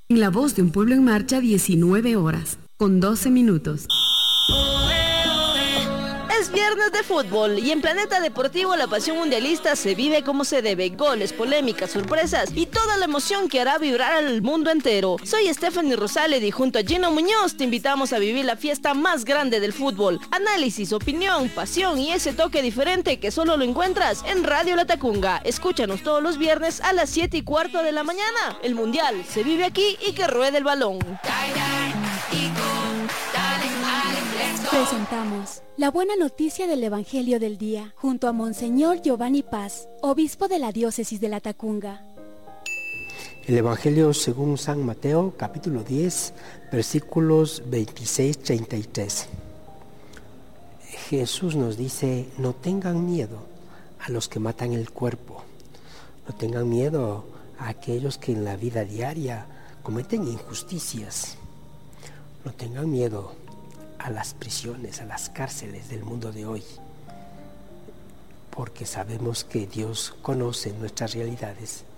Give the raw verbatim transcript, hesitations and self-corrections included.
En La Voz de un Pueblo en Marcha, diecinueve horas, con doce minutos. Es viernes de fútbol y en Planeta Deportivo la pasión mundialista se vive como se debe. Goles, polémicas, sorpresas y toda la emoción que hará vibrar al mundo entero. Soy Stephanie Rosales y junto a Gino Muñoz te invitamos a vivir la fiesta más grande del fútbol. Análisis, opinión, pasión y ese toque diferente que solo lo encuentras en Radio La Tacunga. Escúchanos todos los viernes a las siete y cuarto de la mañana. El mundial se vive aquí y que ruede el balón. Presentamos la buena noticia del Evangelio del Día, junto a Monseñor Giovanni Paz, obispo de la diócesis de La Tacunga. El Evangelio según San Mateo, capítulo diez, versículos veintiséis a treinta y tres. Jesús nos dice, no tengan miedo a los que matan el cuerpo, no tengan miedo a aquellos que en la vida diaria cometen injusticias, no tengan miedo a las prisiones, a las cárceles del mundo de hoy, porque sabemos que Dios conoce nuestras realidades